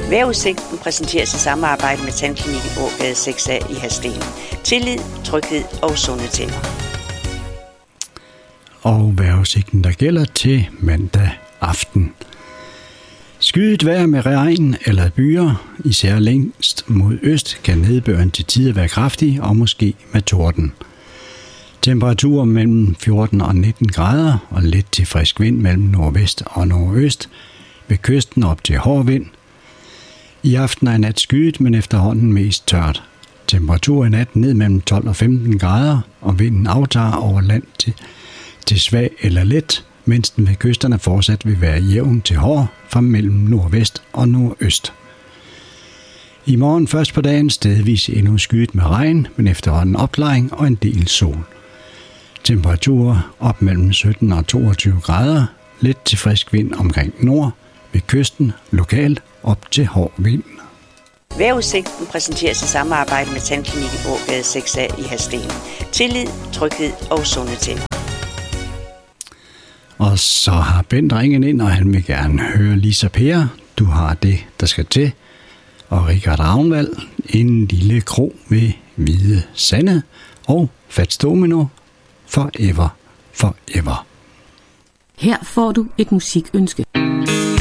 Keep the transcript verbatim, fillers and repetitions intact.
Vejrudsigten præsenteres i samarbejde med Tandklinikken Ågade seks A i Hadsten. Tillid, tryghed og sunde tænder. Og vejrudsigten, der gælder til mandag aften. Skyet vejr med regn eller byer, især længst mod øst, kan nedbøren til tider være kraftig og måske med torden. Temperaturer mellem fjorten og nitten grader og lidt til frisk vind mellem nordvest og nordøst. Ved kysten op til hård vind. I aften er nat skyet, men efterhånden mest tørt. Temperatur i nat ned mellem tolv og femten grader, og vinden aftager over land til, til svag eller let, mens den ved kysterne fortsat vil være jævn til hård fra mellem nordvest og nordøst. I morgen først på dagen stedvis endnu skyet med regn, men efterhånden opklaring og en del sol. Temperaturer op mellem sytten og toogtyve grader, lidt til frisk vind omkring nord, ved kysten lokalt op til hård vind. Vejrudsigten præsenteres i samarbejde med Tandklinikken Ågade seks A i Hadsten. Tillid, tryghed og sunde tænder. Og så har Bent ringet ind, og han vil gerne høre Lisa Per. Du har det, der skal til. Og Richard Ravnvald, en lille kro ved Hvide Sande. Og Fats Domino, Forever, Forever. Her får du et musikønske.